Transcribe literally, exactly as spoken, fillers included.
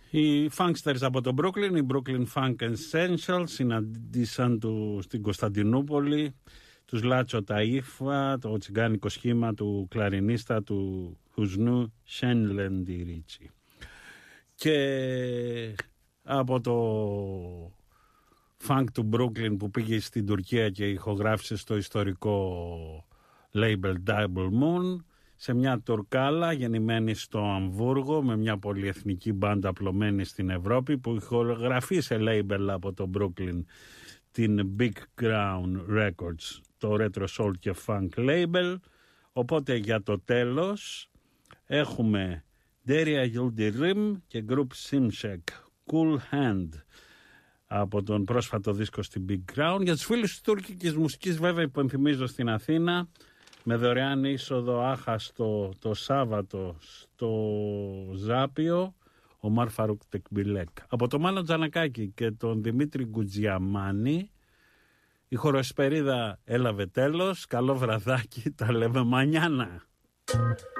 Οι Funksters από το Brooklyn, οι Brooklyn Funk Essentials, συναντήσαν του στην Κωνσταντινούπολη τους Λάτσο Ταΐφα, το τσιγκάνικο σχήμα του κλαρινίστα του Χουσνού Σένλεντι Ρίτσι. Και από το funk του Brooklyn που πήγε στην Τουρκία και ηχογράφησε στο ιστορικό label Double Moon, σε μια Τουρκάλα γεννημένη στο Αμβούργο με μια πολυεθνική μπάντα απλωμένη στην Ευρώπη που ηχογραφεί σε label από το Brooklyn την Big Crown Records, το Retro Soul και Funk label. Οπότε για το τέλος έχουμε Deria Yildirim και Group Simshek Cool Hand από τον πρόσφατο δίσκο στην Big Crown. Για τους φίλους της τουρκικής μουσικής βέβαια υπενθυμίζω στην Αθήνα με δωρεάν είσοδο άχαστο το Σάββατο στο Ζάπιο ο Μαρ Φαρούκ Τεκμπιλέκ. Από τον Μάνο Τζανακάκη και τον Δημήτρη Γκουτζιαμάνη η χοροσπερίδα έλαβε τέλος. Καλό βραδάκι, τα λέμε μανιάνα.